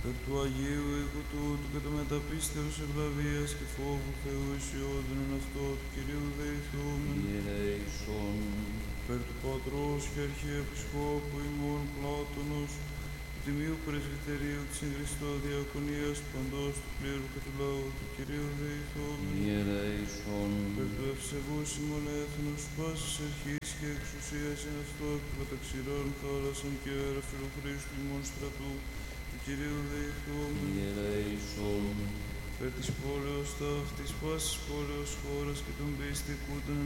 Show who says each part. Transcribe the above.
Speaker 1: Περ του Αγίου οίκου τούτου και το μεταπίστεως ευλαβίας και φόβου Θεού αισιόδων εν αυτό του Κυρίου δεηθούμεν.
Speaker 2: Ιερέησον.
Speaker 1: Περ του Πατρός και Αρχιεπισκόπου ημών Πλάτωνος, του Τιμίου Πρεσβυτερίου της εν Χριστώ Διακονίας παντός του πλήρου και του λαού του Κυρίου δεηθούμεν.
Speaker 2: Ιερέησον.
Speaker 1: Περ του ευσεβούς ημών έθνους, πάσης αρχής και εξουσίας εν αυτό και καταξηρών θάλασσαν και αέρα Φιλοχρήστου ημών στρατού, του Κυρίου δεηθούμεν.
Speaker 2: Ιερέησον.
Speaker 1: Περ της πόλεως ταύτης, πάσης πόλεως χώρας και των πιστικούτων